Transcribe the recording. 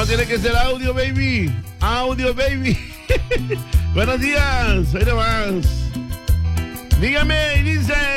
No, tiene que ser audio, baby. Audio, baby. Buenos días. Ahí nomás. Dígame, y dice.